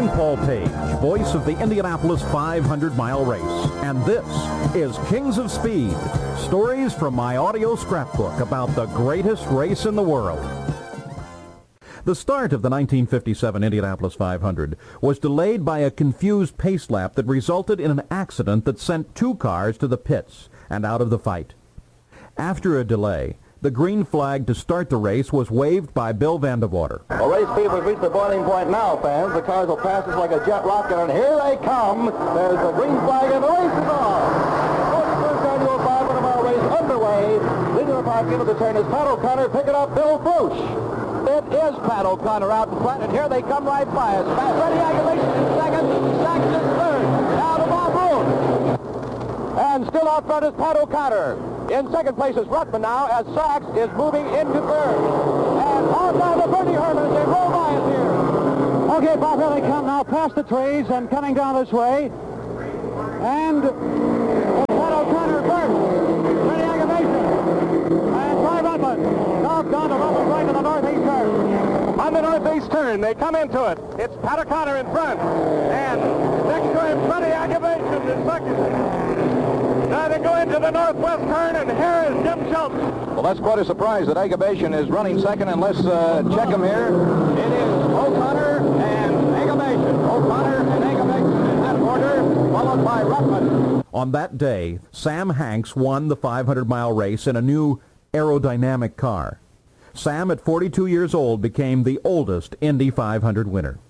I'm Paul Page, voice of the Indianapolis 500-mile race, and this is Kings of Speed, stories from my audio scrapbook about the greatest race in the world. The start of the 1957 Indianapolis 500 was delayed by a confused pace lap that resulted in an accident that sent two cars to the pits and out of the fight. After a delay, the green flag to start the race was waved by Bill Vandewater. Well, race speed has reached the boiling point now, fans. The cars will pass us like a jet rocket, and here they come. There's the green flag, and the race is on. First annual 500-mile race underway. Leading the pack into the turn is Pat O'Connor picking up Bill Frouche. It is Pat O'Connor out in front, and here they come right by us. Freddie Agavation in second, Sachs in third. Now to Bob Roode. And still out front is Pat O'Connor. In second place is Ruttman now as Sachs is moving into third. And on down to Bernie Herman as they roll by us here. Okay, Bob, here they come now past the trees and coming down this way. And Pat O'Connor first. Freddie Agavation. And Ty Ruttman. Now down to Ruttman right to the northeast turn. On the northeast turn, they come into it. It's Pat O'Connor in front. And next to him, Freddie Agavation in second. Now they go into the northwest turn, and here is Jim Schultz. Well, that's quite a surprise that Agavation is running second, and let's check him here. It is O'Connor and Agavation. O'Connor and Agavation in that order, followed by Ruttman. On that day, Sam Hanks won the 500-mile race in a new aerodynamic car. Sam, at 42 years old, became the oldest Indy 500 winner.